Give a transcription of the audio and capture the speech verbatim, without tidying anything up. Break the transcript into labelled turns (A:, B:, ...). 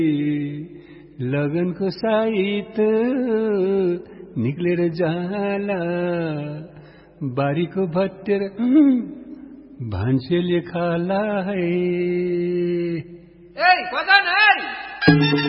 A: लगनको साइत निक्लेर जाला बारीको भट्टेर भान्सेले खाला है।
B: ए बजा न